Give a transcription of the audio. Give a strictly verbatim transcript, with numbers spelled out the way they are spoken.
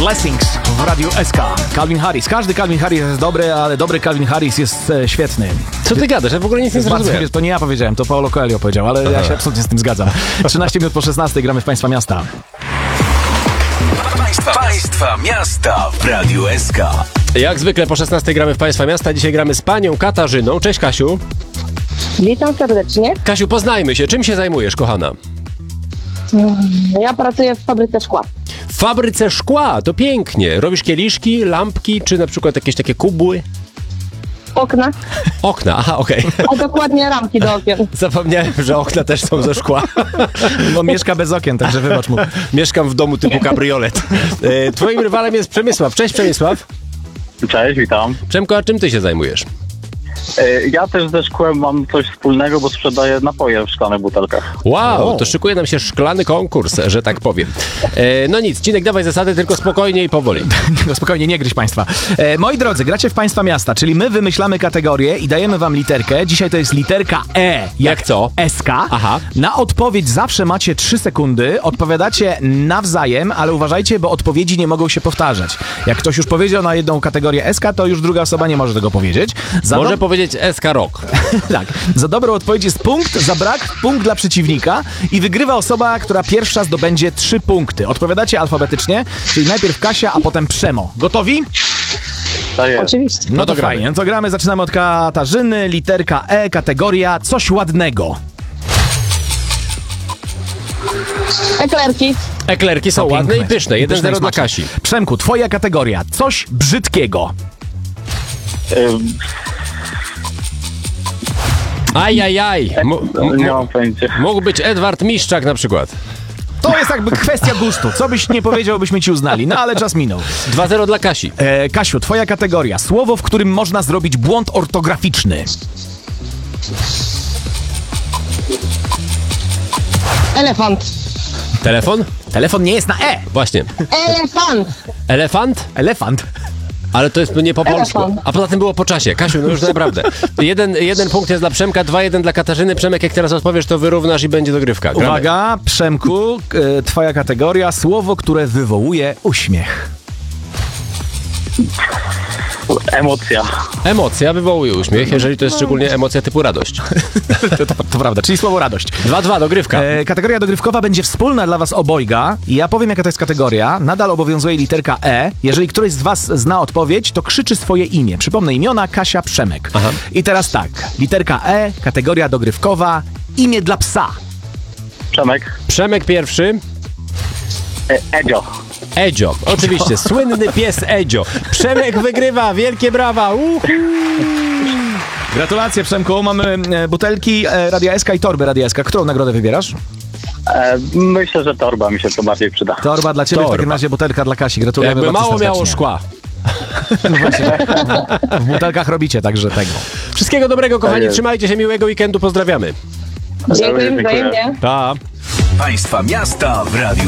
Blessings w Radiu S K. Calvin Harris. Każdy Calvin Harris jest dobry, ale dobry Calvin Harris jest e, świetny. Co ty gadasz? Ja w ogóle nic nie zrozumiałem. To nie ja powiedziałem, to Paulo Coelho powiedział, ale ja się absolutnie z tym zgadzam. trzynaście minut po szesnastej gramy w Państwa Miasta. Państwa, Państwa Miasta w Radiu S K. Jak zwykle po szesnastej gramy w Państwa Miasta. Dzisiaj gramy z panią Katarzyną. Cześć, Kasiu. Witam serdecznie. Kasiu, poznajmy się. Czym się zajmujesz, kochana? Ja pracuję w fabryce szkła. W fabryce szkła, to pięknie. Robisz kieliszki, lampki, czy na przykład jakieś takie kubły? Okna, Okna, aha, okej. Okay. a dokładnie ramki do okien. Zapomniałem, że okna też są ze szkła. Bo mieszka bez okien, także wybacz mu. Mieszkam w domu typu kabriolet. E, Twoim rywalem jest Przemysław. Cześć, Przemysław. Cześć, witam. Przemko, a czym ty się zajmujesz? E, Ja też ze szkłem mam coś wspólnego, bo sprzedaję napoje w szklanych butelkach. Wow, O. to szykuje nam się szklany konkurs, że tak powiem. E, no nic, Cinek, dawaj zasady, tylko spokojnie i powoli. No spokojnie, nie gryź Państwa. E, moi drodzy, gracie w Państwa Miasta, czyli my wymyślamy kategorię i dajemy Wam literkę. Dzisiaj to jest literka E. Jak, Jak co? S K. Aha. Na odpowiedź zawsze macie trzy sekundy. Odpowiadacie nawzajem, ale uważajcie, bo odpowiedzi nie mogą się powtarzać. Jak ktoś już powiedział na jedną kategorię S K, to już druga osoba nie może tego powiedzieć. Za Może do... powiedzieć S K Rock. Tak. Za dobrą odpowiedź jest punkt, za brak punkt dla przeciwnika i wygrywa osoba, która pierwsza zdobędzie trzy punkty. Odpowiadacie alfabetycznie, czyli najpierw Kasia, a potem Przemo. Gotowi? To jest. Oczywiście. No, No to to gramy. fajnie. No to gramy. Zaczynamy od Katarzyny. Literka E, kategoria coś ładnego. Eklerki, Eklerki są To ładne piękne. i pyszne. jeden Pyszne i zero dla smaczne. Kasi. Przemku, twoja kategoria. Coś brzydkiego. E, Ajajaj. M- m- Nie mam pojęcia. mógł być Edward Miszczak na przykład. To jest jakby kwestia gustu. Co byś nie powiedział, byśmy ci uznali. No ale czas minął. dwa zero dla Kasi. E, Kasiu, twoja kategoria. Słowo, w którym można zrobić błąd ortograficzny. elefant, Telefon? Telefon nie jest na E. Właśnie. elefant, Elefant? Elefant. Ale to jest nie po polsku. Elefant. A poza tym było po czasie. Kasiu, no już naprawdę. Jeden, jeden punkt jest dla Przemka, dwa jeden dla Katarzyny. Przemek, jak teraz odpowiesz, to wyrównasz i będzie dogrywka. Gramy. Uwaga, Przemku, e, twoja kategoria. Słowo, które wywołuje uśmiech. Emocja. Emocja wywołuje uśmiech, jeżeli to jest szczególnie emocja typu radość. To, to, to prawda, czyli słowo radość. dwa dwa, dogrywka. E, kategoria dogrywkowa będzie wspólna dla was obojga i ja powiem, jaka to jest kategoria. Nadal obowiązuje literka E. Jeżeli któryś z was zna odpowiedź, to krzyczy swoje imię. Przypomnę imiona: Kasia, Przemek. Aha. I teraz tak, literka E, kategoria dogrywkowa, imię dla psa. Przemek. Przemek pierwszy. E, Edzio. Edzio. Oczywiście, słynny pies Edzio. Przemek wygrywa, wielkie brawa. Uhu. Gratulacje, Przemku. Mamy e, butelki e, Radia S K i torby Radia S K. Którą nagrodę wybierasz? E, Myślę, że torba mi się to bardziej przyda. Torba dla ciebie, w Torba. takim razie butelka dla Kasi. Gratulujemy Jakby bardzo mało miało serdecznie. szkła. No właśnie, w butelkach robicie także tego. Wszystkiego dobrego, kochani. jest. Trzymajcie się, miłego weekendu. Pozdrawiamy. dziękuję Dziękuję. wzajemnie. Pa. Państwa Miasta w Radiu